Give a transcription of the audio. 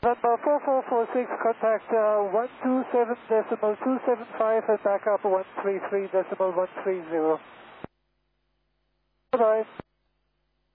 Number 4446, contact 127.275 and back up 133.130. Bye-bye.